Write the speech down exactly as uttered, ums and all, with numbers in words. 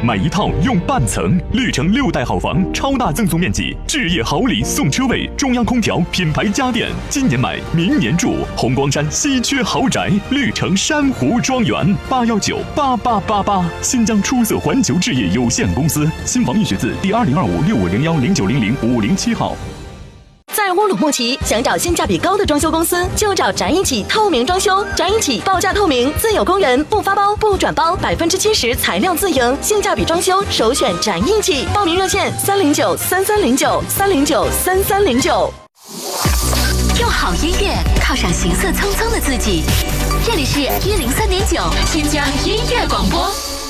买一套用半层，绿城六代好房，超大赠送面积，置业好礼送车位，中央空调，品牌家电，今年买，明年住。红光山稀缺豪宅，绿城珊瑚庄园，八幺九八八八八。新疆出色环球置业有限公司，新房预选字第二零二五六五零幺零九零零五零七号。 在乌鲁木齐，想找性价比高的装修公司，就找展一起透明装修。展一起报价透明，自有工人，不发包不转包，百分之七十材料自营，性价比装修首选展一起。报名热线：三零九三三零九三零九三三零九。 用好音乐犒赏行色匆匆的自己。这里是一零三点九新疆音乐广播。